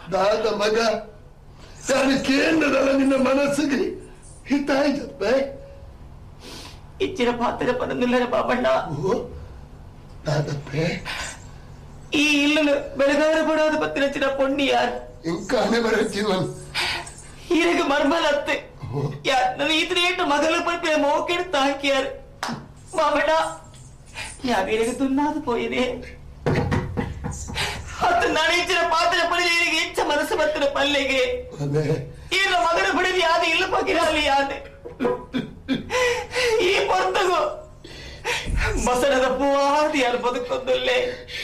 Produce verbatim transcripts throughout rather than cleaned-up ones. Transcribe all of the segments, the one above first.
ದಾದ ಮಗ ನಾನು ಕೇಂದ್ರದಲ್ಲ ನಿನ್ನ ಮನಸ್ಸಿಗೆ ಹಿತಾಯ್ತಪ್ಪ ಇಚ್ಚಿನ ಪಾತ್ರ ಪದನಿಲ್ಲರ ಬಾಬಣ್ಣ ದಾದಪ್ಪೆ ಈ ಇಲ್ಲಲು ಬೆಳಗಾರ ಪಡೋದ ಪತ್ತಿನ ಚಿನ್ನ ಪೊಣ್ಣಿಯಾರ್ ಇಂಕಾನೆ ಬರಚಿವನ್ ಹೀರೆಗೆ ಮರ್ಮಲತ್ತೆ ಯಾರ್ ನನ್ನ ಇದ್ರೆ ಏಟು ಮಗಲು ಪಟ್ಟಿನ ಮೋಕೆಡ್ತಾ ಹಾಕಿಯಾರ್ ಬಾಬಣ್ಣ ಯಾ ವೀರೆಗೆ ತುನ್ನಾದು ಪೋಯಿದೆ ಅದು ನಾನು ಇಚ್ಚಿನ ಪಾತ್ರ ಪಡೆದ ಹೀರಿಗೆ ಹೆಚ್ಚ ಮನಸ್ಸು ಬತ್ತಿನ ಪಲ್ಲೆಗೆ ಈಗ ಮಗನ ಪಡೆದು ಯಾದ ಇಲ್ಲ ಪಗಿರಲಿ ಯಾದೆ ಈ ಪೊರ್ತಗು ಮಸಣದ ಪೂವಾದಿ ಯಾರು ಬದುಕೊಂದಲ್ಲೇ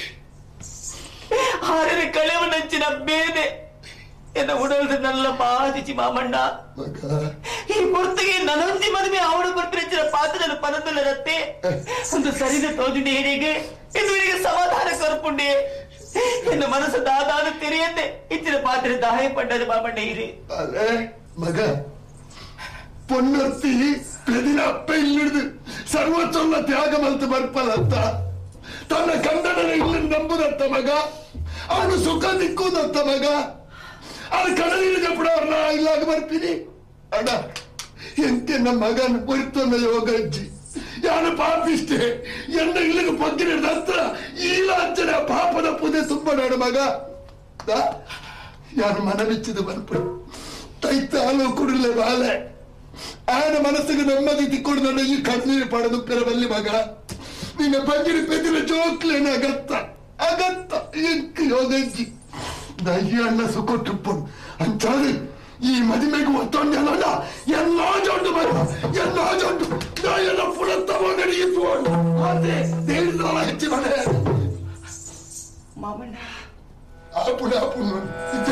ಆರನೇ ಕಳೆವು ನಂಚಿನ ಬೇದೆ ಎನ್ನ ಉಡಲ್ದು ನಲ್ಲ ಬಾಧಿಸಿ ಮಾಮಣ್ಣ ಈ ಪೊರ್ತಗೆ ನನೊಂದಿ ಮದುವೆ ಅವಳು ಬರ್ತಿನ ಪಾತ್ರದ ಪದದಲ್ಲರತ್ತೆ ಒಂದು ಸರಿದ ತೋದಿನ ಹಿಡಿಗೆ ಇದು ಇವರಿಗೆ ಸಮಾಧಾನ ಕರ್ಪುಂಡೆ ಎನ್ನ ಮನಸ್ಸು ದಾದಾದ ತೆರೆಯಂತೆ ಇಚ್ಚಿನ ಪಾತ್ರೆ ದಾಯ ಪಡ್ಡದ ಮಾಮಣ್ಣ ಇರಿ ಅದೇ ಮಗ ಪೊನ್ನರ್ತಿ ಪ್ರದಿನ ಅಪ್ಪ ಇಲ್ಲಿಡ್ದು ಸರ್ವೋಚ್ಚಲ್ಲ ತ್ಯಾಗವಂತ ಬರ್ಪಲಂತ ತನ್ನ ಕಂದನ ಇಲ್ಲಿ ನಂಬುದತ್ತ ಮಗ ಅವನು ಸುಖ ದಿಕ್ಕುದತ್ತ ಮಗ ಅದು ಕಡಲಿನ ಬಿಡೋರ್ನ ಇಲ್ಲಾಗ ಬರ್ತೀನಿ ಅಣ್ಣ ಎಂತೆ ನಮ್ಮ ಮಗನ ಪೊರ್ತನ ಯೋಗಜ್ಜಿ ಯಾನು ಪಾಪಿಷ್ಟೇ ಎನ್ನ ಇಲ್ಲಿಗೆ ಪಗ್ಗಿನ ಹತ್ರ ಈಲಾಂಚನ ಪಾಪದ ಪೂಜೆ ತುಂಬ ನೋಡು ಮಗ ಯಾನು ಮನವಿಚ್ಚಿದ ಬರ್ಪು ತೈತ ಹಾಲು ಕುಡಿಲೆ ಬಾಲೆ ಆಯನ ಮನಸ್ಸಿಗೆ ನೆಮ್ಮದಿ ತಿಕ್ಕೊಂಡು ಈ ಕಣ್ಣೀರು ಪಡೆದು ಪೆರಬಲ್ಲಿ ಮಗ ನಿನ್ನ ಬಗ್ಗಿನ ಪೆದ್ದಿನ ಜೋಕ್ಲೇನ ಅಗತ್ತ ಅಗತ್ತ ಎಂಕ ಯೋಗಜ್ಜಿ ದಯ್ಯ ಅಣ್ಣ ಸುಕೊಟ್ಟು ಅಂಚಾದ್ರೆ ಈ ಮದುವೆಗೆ ಒತ್ತೊಂದಲ್ಲ ಎಲ್ಲಾ ಜೊಂಡು ಬರುವ ಎಲ್ಲಾ ಜೊಂಡು ನಾ ಎಲ್ಲ ಪುರತ್ತವ ನಡೆಯಿತು ಅದೇ ದೇವರ ಹೆಚ್ಚಿ ಮನೆ ಮಾಮಣ್ಣ ಆಪುಣ ಆಪುಣ